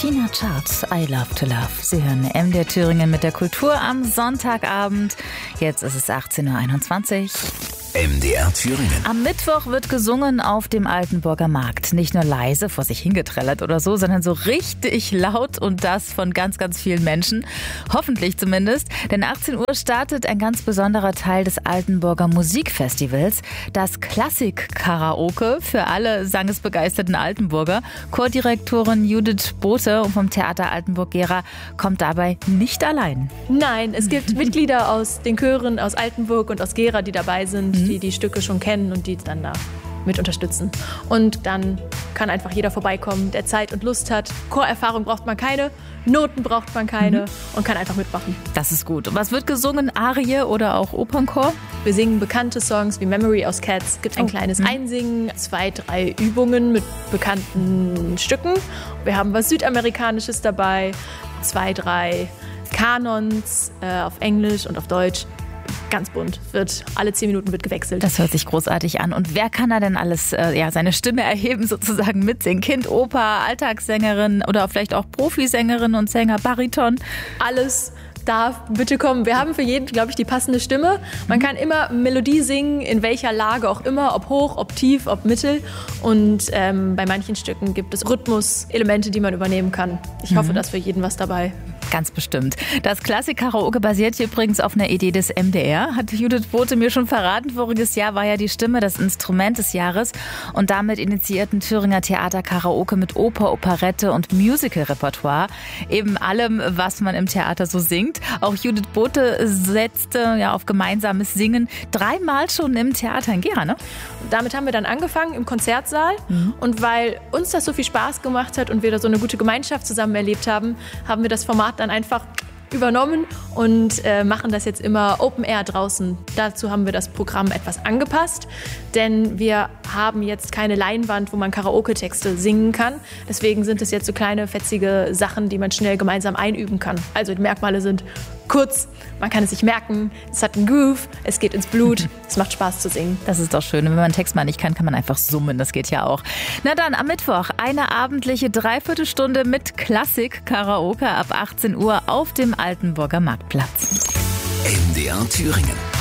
Tina Charts, I Love to Love. Sie hören MDR Thüringen mit der Kultur am Sonntagabend. Jetzt ist es 18.21 Uhr. MDR Thüringen. Am Mittwoch wird gesungen auf dem Altenburger Markt. Nicht nur leise vor sich hingetrellert oder so, sondern so richtig laut und das von ganz, ganz vielen Menschen. Hoffentlich zumindest, denn 18 Uhr startet ein ganz besonderer Teil des Altenburger Musikfestivals, das Klassik-Karaoke für alle sangesbegeisterten Altenburger. Chordirektorin Judith Bothe vom Theater Altenburg-Gera kommt dabei nicht allein. Nein, es gibt Mitglieder aus den Chören aus Altenburg und aus Gera, die dabei sind, die Stücke schon kennen und die dann da mit unterstützen. Und dann kann einfach jeder vorbeikommen, der Zeit und Lust hat. Chorerfahrung braucht man keine, Noten braucht man keine und kann einfach mitmachen. Das ist gut. Und was wird gesungen? Arie oder auch Opernchor? Wir singen bekannte Songs wie Memory aus Cats. Es gibt ein kleines Einsingen, 2, 3 Übungen mit bekannten Stücken. Wir haben was Südamerikanisches dabei, 2, 3 Kanons auf Englisch und auf Deutsch. Ganz bunt, alle 10 Minuten wird gewechselt. Das hört sich großartig an. Und wer kann da denn alles seine Stimme erheben, sozusagen mitsingen? Kind, Oper, Alltagssängerin oder vielleicht auch Profisängerin und Sänger, Bariton? Alles darf bitte kommen. Wir haben für jeden, glaube ich, die passende Stimme. Man kann immer Melodie singen, in welcher Lage auch immer, ob hoch, ob tief, ob mittel. Und bei manchen Stücken gibt es Rhythmuselemente, die man übernehmen kann. Ich hoffe, dass für jeden was dabei. Ganz bestimmt. Das Klassik-Karaoke basiert hier übrigens auf einer Idee des MDR. Hat Judith Bothe mir schon verraten. Voriges Jahr war ja die Stimme das Instrument des Jahres. Und damit initiierten Thüringer Theater Karaoke mit Oper, Operette und Musical-Repertoire. Eben allem, was man im Theater so singt. Auch Judith Bothe setzte auf gemeinsames Singen 3-mal schon im Theater in Gera, ne? Damit haben wir dann angefangen im Konzertsaal. Und weil uns das so viel Spaß gemacht hat und wir da so eine gute Gemeinschaft zusammen erlebt haben, haben wir das Format dann einfach übernommen und machen das jetzt immer Open Air draußen. Dazu haben wir das Programm etwas angepasst, denn wir haben jetzt keine Leinwand, wo man Karaoke-Texte singen kann. Deswegen sind es jetzt so kleine, fetzige Sachen, die man schnell gemeinsam einüben kann. Also die Merkmale sind kurz, man kann es sich merken, es hat einen Groove, es geht ins Blut, es macht Spaß zu singen. Das ist doch schön. Und wenn man einen Text mal nicht kann man einfach summen, das geht ja auch. Na dann, am Mittwoch eine abendliche Dreiviertelstunde mit Klassik-Karaoke ab 18 Uhr auf dem Altenburger Marktplatz. MDR Thüringen.